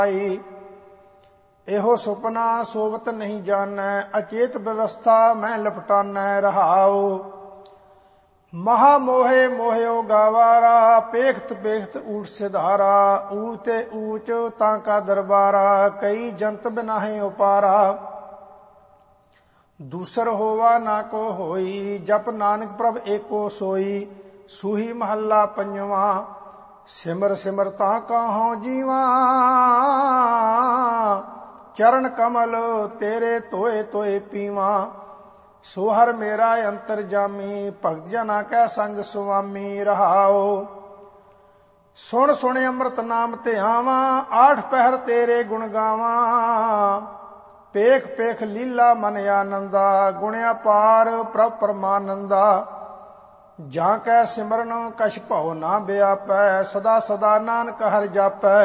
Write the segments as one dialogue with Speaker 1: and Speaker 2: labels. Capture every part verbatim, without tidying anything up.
Speaker 1: एहो सुपना सोवत नहीं जानੈ, अचेत व्यवस्था मैं लपटानੈ रहाओ। महा मोहे मोह्यो गावारा, पेखत पेखत ऊट सिधारा, ऊते ऊच तांका दरबारा, कई जंत बिनाहे उपारा। दूसर होवा ना को होई, जप नानक प्रभ एको सोई। सूही महला पंजवा, सिमर सिमर ता कहो जीवा, चरण कमल तेरे तोए तोए पीवा। सोहर मेरा अंतर जामी, भगत जना कै संग सुआमी रहाओ। सुन सुन अमृत नाम ध्यावा, आठ पहर तेरे गुण गावा। पेख पेख लीला मन आनंदा, गुणिया पार प्रभ परमानंदा। जां कै सिमरन कछ भव ना व्यापै, सदा सदा नानक हर जापै।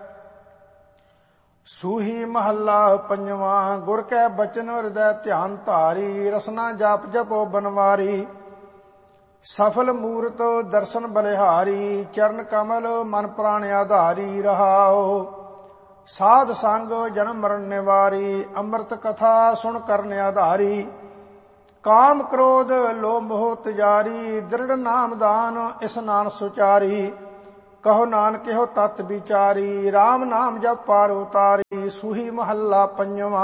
Speaker 1: सूही महला पंजवा, गुर कै बचन हृदय ध्यान धारी, रसना जाप जपो बनवारी। सफल मूरत दर्शन बलिहारी, चरण कमल मन प्राण आधारी रहाओ। साध संग जन्म मरण निवारी, अमृत कथा सुन करन आधारी। काम क्रोध लोभ मोह तिजारी, दृढ़ नाम दान स्नान सुचारी। कहो नानक हो तत् विचारी, राम नाम जप पार उतारी। सूही महला पंजवा,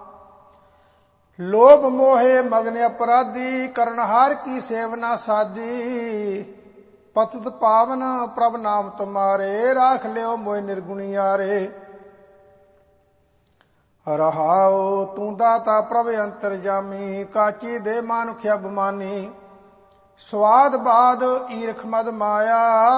Speaker 1: लोभ मोहे मगन अपराधी, करनहार की सेवना साधी। पतित पावन प्रभ नाम तुम्हारे, राख लियो मोह निर्गुणियारे। रहाओ तू दाता प्रभ अंतर जामी, काची दे मानुख अभिमानी। स्वाद बाद ईरख मद माया,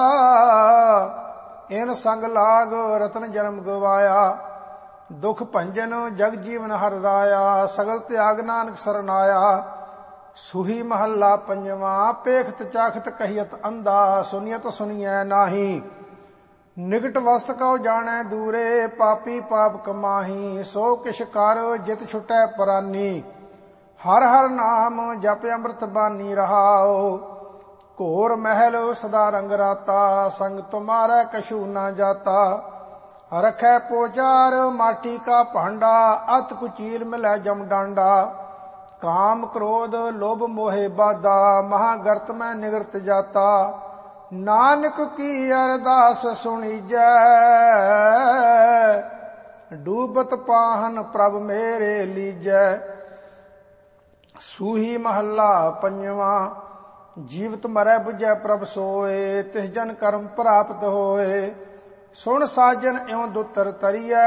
Speaker 1: इन संग लाग रतन जन्म गवाया। दुख भंजन जग जीवन हर राया, सगल त्याग नानक सरनाया। सूही महला पंजवा, पेखत चाखत कहियत अंधा, सुनियत सुनिए नाही। निकट वस्त कहो जाने दूरे, पापी पाप कमाही। सो किश कर जित छुटै परानी, हर हर नाम जप अमृत बानी रहाओ। घोर महल सदा रंग राता, संग तुम्हारा कछु न जाता। रखै पोचार माटी का भांडा, अत कुचील मिलै जम डांडा। काम क्रोध लोभ मोहे बाधा, महागर्त में निगृत जाता। नानक की अरदास सुनीजै, डूबत पाहन प्रभ मेरे लीजै। सूही महला पंजवा, जीवत मरै बुझै प्रभ सोए, तिस जन कर्म प्राप्त होए। सुन साजन एवं दुतर तरियै,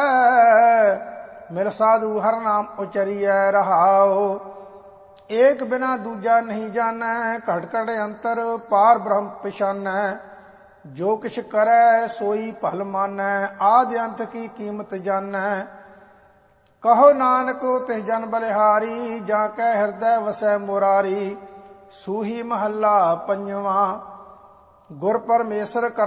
Speaker 1: मिल साधु हर नाम उचरियै रहाओ। एक बिना दूजा नहीं जानै, घट घट अंतर पार ब्रह्म पिछानै। जो किछ करै सोई भल मानै, आदि अंत की कीमत जानै। कहो नानक तिस जन बलिहारी, जाकै हृदय वसै मुरारी। सूही महला पंजवा, गुर परमेश्वर कर